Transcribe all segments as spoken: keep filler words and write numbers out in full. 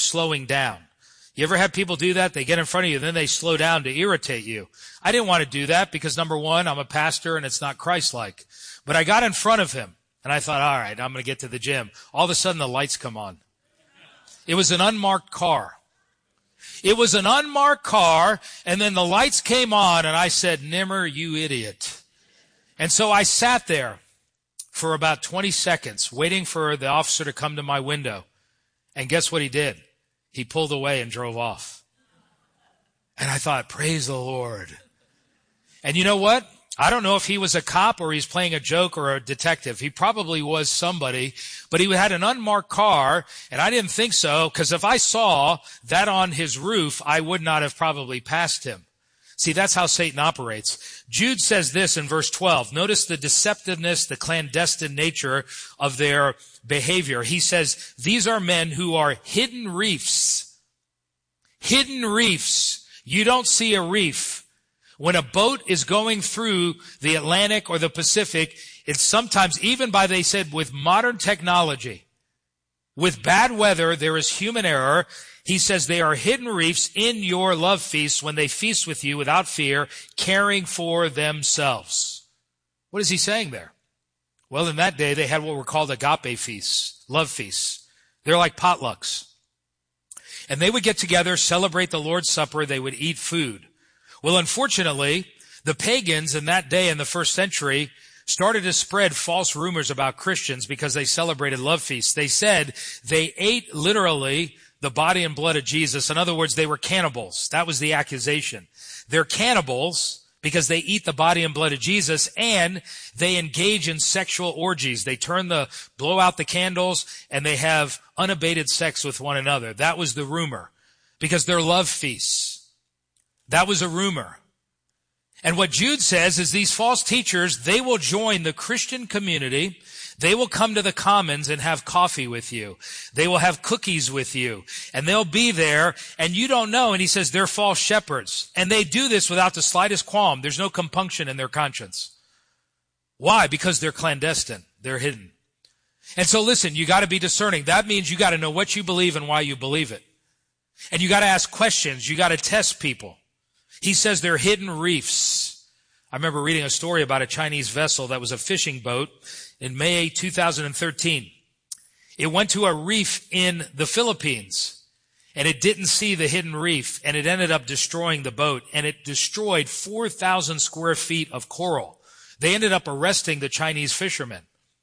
slowing down. You ever have people do that? They get in front of you, then they slow down to irritate you. I didn't want to do that because, number one, I'm a pastor and it's not Christ-like. But I got in front of him, and I thought, all right, I'm going to get to the gym. All of a sudden, the lights come on. It was an unmarked car. It was an unmarked car, and then the lights came on, and I said, Nimmer, you idiot. And so I sat there for about twenty seconds, waiting for the officer to come to my window. And guess what he did? He pulled away and drove off. And I thought, praise the Lord. And you know what? I don't know if he was a cop or he's playing a joke or a detective. He probably was somebody, but he had an unmarked car, and I didn't think so, because if I saw that on his roof, I would not have probably passed him. See, that's how Satan operates. Jude says this in verse twelve. Notice the deceptiveness, the clandestine nature of their behavior. He says, these are men who are hidden reefs. Hidden reefs. You don't see a reef. When a boat is going through the Atlantic or the Pacific, it's sometimes, even by, they said, with modern technology, with bad weather, there is human error. He says they are hidden reefs in your love feasts when they feast with you without fear, caring for themselves. What is he saying there? Well, in that day, they had what were called agape feasts, love feasts. They're like potlucks. And they would get together, celebrate the Lord's Supper, they would eat food. Well, unfortunately, the pagans in that day in the first century started to spread false rumors about Christians because they celebrated love feasts. They said they ate literally the body and blood of Jesus. In other words, they were cannibals. That was the accusation. They're cannibals because they eat the body and blood of Jesus, and they engage in sexual orgies. They turn the, blow out the candles, and they have unabated sex with one another. That was the rumor, because they're love feasts. That was a rumor. And what Jude says is these false teachers, they will join the Christian community. They will come to the commons and have coffee with you. They will have cookies with you. And they'll be there, and you don't know. And he says they're false shepherds. And they do this without the slightest qualm. There's no compunction in their conscience. Why? Because they're clandestine. They're hidden. And so listen, you got to be discerning. That means you got to know what you believe and why you believe it. And you got to ask questions. You got to test people. He says they're hidden reefs. I remember reading a story about a Chinese vessel that was a fishing boat in May two thousand thirteen. It went to a reef in the Philippines, and it didn't see the hidden reef, and it ended up destroying the boat, and it destroyed four thousand square feet of coral. They ended up arresting the Chinese fishermen.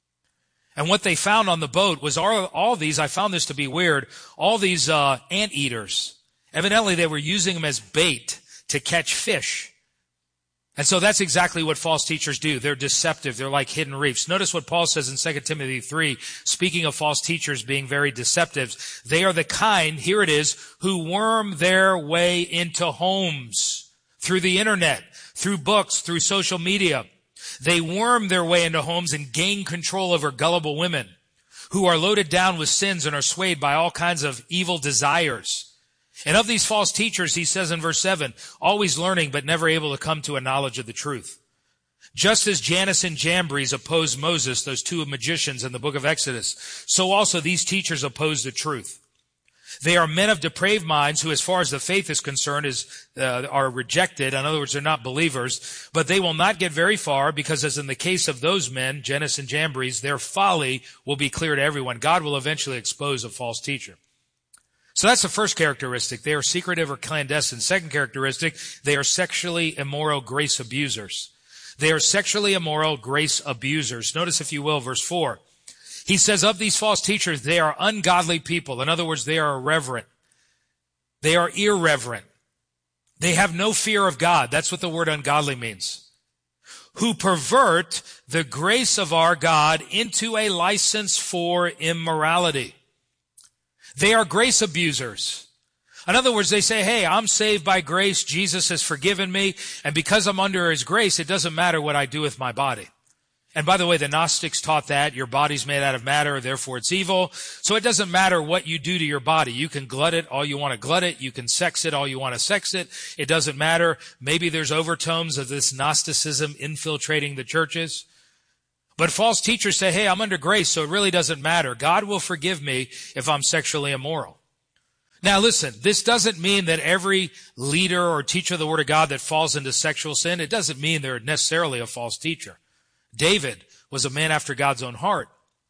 And what they found on the boat was all, all these, I found this to be weird, all these uh, anteaters. Evidently, they were using them as bait to catch fish. And so that's exactly what false teachers do. They're deceptive. They're like hidden reefs. Notice what Paul says in Second Timothy three, speaking of false teachers being very deceptive. They are the kind, here it is, who worm their way into homes through the internet, through books, through social media. They worm their way into homes and gain control over gullible women who are loaded down with sins and are swayed by all kinds of evil desires. And of these false teachers, he says in verse seven, always learning but never able to come to a knowledge of the truth. Just as Jannes and Jambres opposed Moses, those two magicians in the book of Exodus, so also these teachers oppose the truth. They are men of depraved minds who, as far as the faith is concerned, is uh, are rejected. In other words, they're not believers. But they will not get very far because, as in the case of those men, Jannes and Jambres, their folly will be clear to everyone. God will eventually expose a false teacher. So that's the first characteristic. They are secretive or clandestine. Second characteristic, they are sexually immoral grace abusers. They are sexually immoral grace abusers. Notice, if you will, verse four. He says of these false teachers, they are ungodly people. In other words, they are irreverent. They are irreverent. They have no fear of God. That's what the word ungodly means. Who pervert the grace of our God into a license for immorality. They are grace abusers. In other words, they say, hey, I'm saved by grace. Jesus has forgiven me. And because I'm under his grace, it doesn't matter what I do with my body. And by the way, the Gnostics taught that your body's made out of matter, therefore it's evil. So it doesn't matter what you do to your body. You can glut it all you want to glut it. You can sex it all you want to sex it. It doesn't matter. Maybe there's overtones of this Gnosticism infiltrating the churches. But false teachers say, hey, I'm under grace, so it really doesn't matter. God will forgive me if I'm sexually immoral. Now listen, this doesn't mean that every leader or teacher of the Word of God that falls into sexual sin, it doesn't mean they're necessarily a false teacher. David was a man after God's own heart.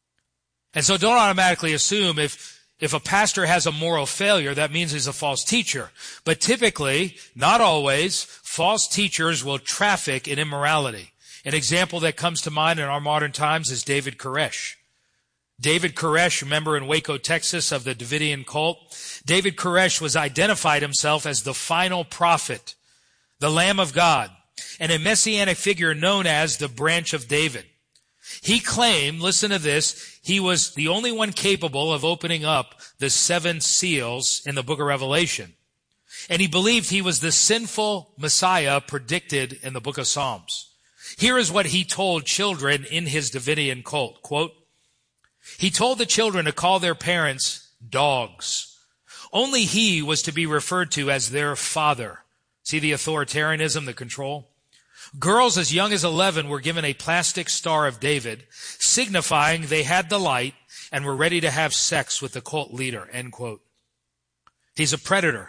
And so don't automatically assume if, if a pastor has a moral failure, that means he's a false teacher. But typically, not always, false teachers will traffic in immorality. An example that comes to mind in our modern times is David Koresh. David Koresh, remember in Waco, Texas, of the Davidian cult? David Koresh was identified himself as the final prophet, the Lamb of God, and a messianic figure known as the Branch of David. He claimed, listen to this, he was the only one capable of opening up the seven seals in the book of Revelation. And he believed he was the sinful Messiah predicted in the book of Psalms. Here is what he told children in his Davidian cult, quote, he told the children to call their parents dogs. Only he was to be referred to as their father. See the authoritarianism, the control? Girls as young as eleven were given a plastic Star of David, signifying they had the light and were ready to have sex with the cult leader, end quote. He's a predator.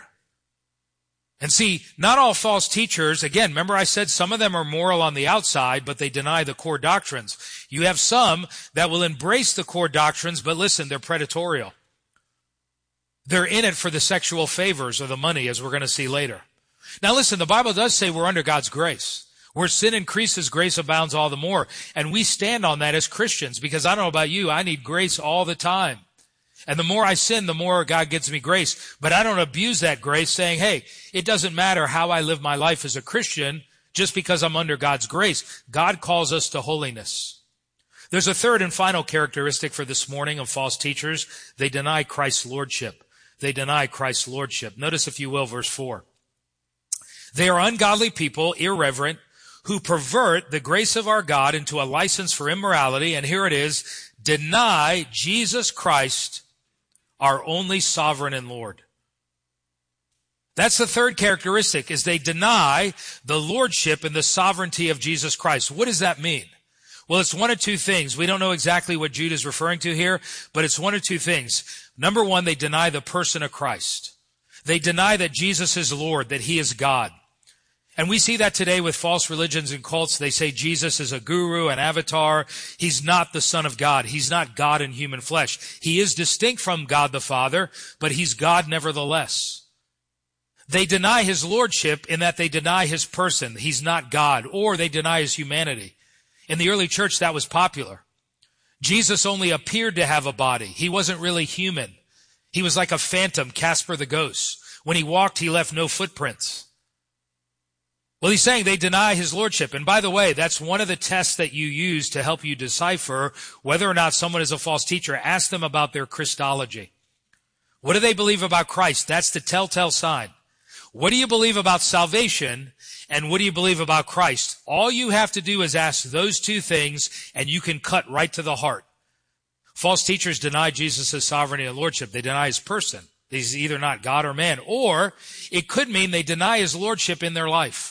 And see, not all false teachers, again, remember I said some of them are moral on the outside, but they deny the core doctrines. You have some that will embrace the core doctrines, but listen, they're predatorial. They're in it for the sexual favors or the money, as we're going to see later. Now listen, the Bible does say we're under God's grace. Where sin increases, grace abounds all the more. And we stand on that as Christians, because I don't know about you, I need grace all the time. And the more I sin, the more God gives me grace. But I don't abuse that grace saying, hey, it doesn't matter how I live my life as a Christian just because I'm under God's grace. God calls us to holiness. There's a third and final characteristic for this morning of false teachers. They deny Christ's lordship. They deny Christ's lordship. Notice, if you will, verse four. They are ungodly people, irreverent, who pervert the grace of our God into a license for immorality. And here it is, deny Jesus Christ, our only sovereign and Lord. That's the third characteristic, is they deny the lordship and the sovereignty of Jesus Christ. What does that mean? Well, it's one of two things. We don't know exactly what Jude is referring to here, but it's one of two things. Number one, they deny the person of Christ. They deny that Jesus is Lord, that he is God. And we see that today with false religions and cults. They say Jesus is a guru, an avatar. He's not the Son of God. He's not God in human flesh. He is distinct from God the Father, but he's God nevertheless. They deny his lordship in that they deny his person. He's not God. Or they deny his humanity. In the early church, that was popular. Jesus only appeared to have a body. He wasn't really human. He was like a phantom, Casper the Ghost. When he walked, he left no footprints. Well, he's saying they deny his lordship. And by the way, that's one of the tests that you use to help you decipher whether or not someone is a false teacher. Ask them about their Christology. What do they believe about Christ? That's the telltale sign. What do you believe about salvation? And what do you believe about Christ? All you have to do is ask those two things, and you can cut right to the heart. False teachers deny Jesus' sovereignty and lordship. They deny his person. He's either not God or man. Or it could mean they deny his lordship in their life.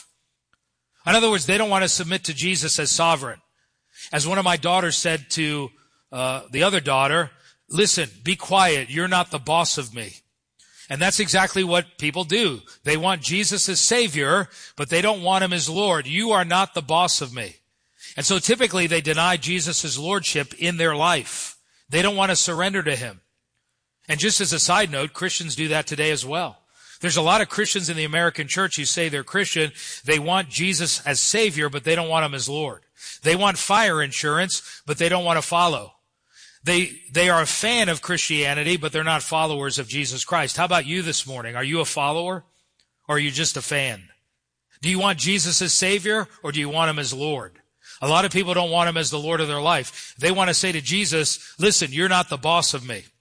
In other words, they don't want to submit to Jesus as sovereign. As one of my daughters said to uh, the other daughter, listen, be quiet. You're not the boss of me. And that's exactly what people do. They want Jesus as Savior, but they don't want him as Lord. You are not the boss of me. And so typically they deny Jesus' lordship in their life. They don't want to surrender to him. And just as a side note, Christians do that today as well. There's a lot of Christians in the American church who say they're Christian. They want Jesus as Savior, but they don't want him as Lord. They want fire insurance, but they don't want to follow. They, they are a fan of Christianity, but they're not followers of Jesus Christ. How about you this morning? Are you a follower, or are you just a fan? Do you want Jesus as Savior, or do you want him as Lord? A lot of people don't want him as the Lord of their life. They want to say to Jesus, listen, you're not the boss of me.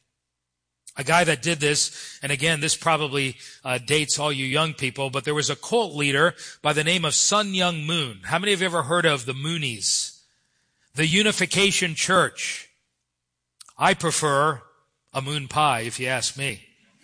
A guy that did this, and again, this probably uh, dates all you young people, but there was a cult leader by the name of Sun Myung Moon. How many of you have ever heard of the Moonies? The Unification Church. I prefer a moon pie, if you ask me.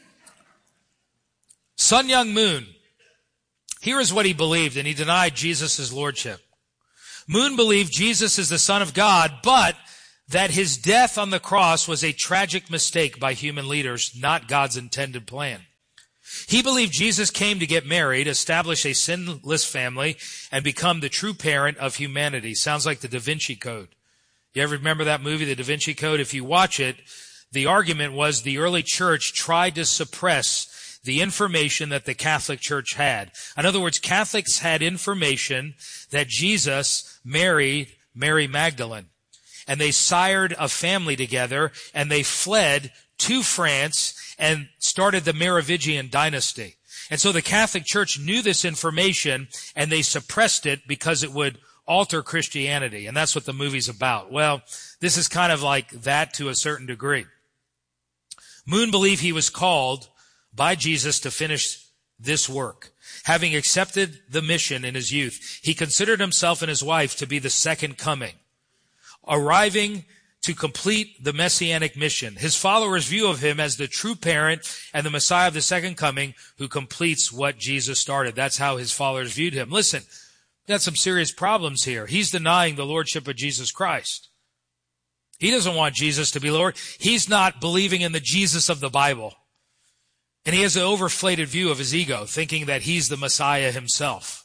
Sun Myung Moon. Here is what he believed, and he denied Jesus' lordship. Moon believed Jesus is the Son of God, but that his death on the cross was a tragic mistake by human leaders, not God's intended plan. He believed Jesus came to get married, establish a sinless family, and become the true parent of humanity. Sounds like the Da Vinci Code. You ever remember that movie, the Da Vinci Code? If you watch it, the argument was the early church tried to suppress the information that the Catholic Church had. In other words, Catholics had information that Jesus married Mary Magdalene. And they sired a family together, and they fled to France and started the Merovingian dynasty. And so the Catholic Church knew this information, and they suppressed it because it would alter Christianity. And that's what the movie's about. Well, this is kind of like that to a certain degree. Moon believed he was called by Jesus to finish this work. Having accepted the mission in his youth, he considered himself and his wife to be the second coming, arriving to complete the messianic mission. His followers view of him as the true parent and the Messiah of the second coming who completes what Jesus started. That's how his followers viewed him. Listen, we got some serious problems here. He's denying the lordship of Jesus Christ. He doesn't want Jesus to be Lord. He's not believing in the Jesus of the Bible. And he has an overflated view of his ego, thinking that he's the Messiah himself.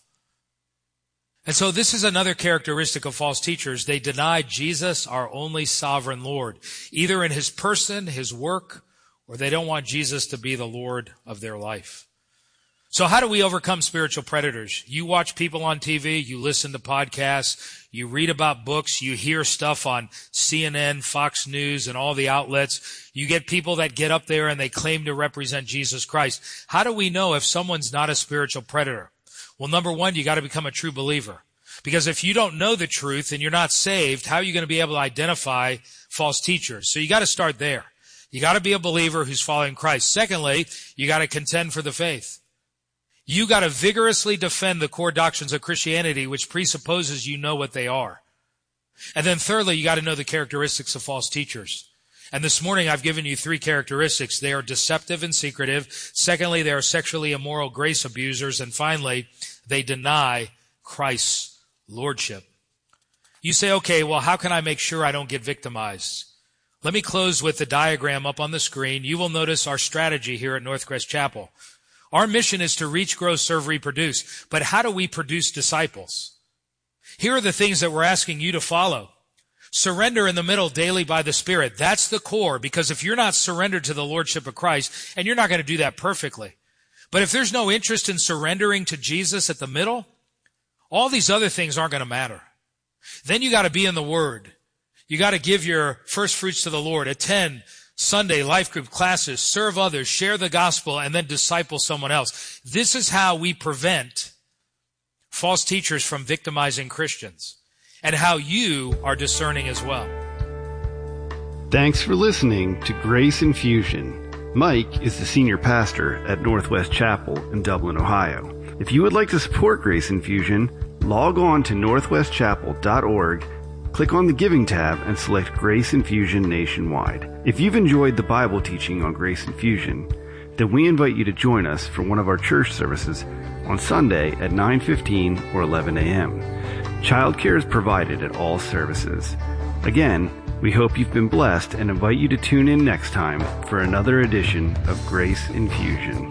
And so this is another characteristic of false teachers. They deny Jesus, our only sovereign Lord, either in his person, his work, or they don't want Jesus to be the Lord of their life. So how do we overcome spiritual predators? You watch people on T V, you listen to podcasts, you read about books, you hear stuff on C N N, Fox News, and all the outlets. You get people that get up there and they claim to represent Jesus Christ. How do we know if someone's not a spiritual predator? Well, number one, you got to become a true believer. Because if you don't know the truth and you're not saved, how are you going to be able to identify false teachers? So you got to start there. You got to be a believer who's following Christ. Secondly, you got to contend for the faith. You got to vigorously defend the core doctrines of Christianity, which presupposes you know what they are. And then thirdly, you got to know the characteristics of false teachers. And this morning I've given you three characteristics. They are deceptive and secretive. Secondly, they are sexually immoral grace abusers. And finally, they deny Christ's lordship. You say, okay, well, how can I make sure I don't get victimized? Let me close with the diagram up on the screen. You will notice our strategy here at Northcrest Chapel. Our mission is to reach, grow, serve, reproduce. But how do we produce disciples? Here are the things that we're asking you to follow. Surrender in the middle daily by the Spirit. That's the core, because if you're not surrendered to the Lordship of Christ, and you're not going to do that perfectly, but if there's no interest in surrendering to Jesus at the middle, all these other things aren't going to matter. Then you got to be in the Word. You got to give your first fruits to the Lord. Attend Sunday life group classes, serve others, share the gospel, and then disciple someone else. This is how we prevent false teachers from victimizing Christians, and how you are discerning as well. Thanks for listening to Grace Infusion. Mike is the senior pastor at Northwest Chapel in Dublin, Ohio. If you would like to support Grace Infusion, log on to northwest chapel dot org, click on the Giving tab, and select Grace Infusion Nationwide. If you've enjoyed the Bible teaching on Grace Infusion, then we invite you to join us for one of our church services on Sunday at nine fifteen or eleven a.m. Childcare is provided at all services. Again, we hope you've been blessed and invite you to tune in next time for another edition of Grace Infusion.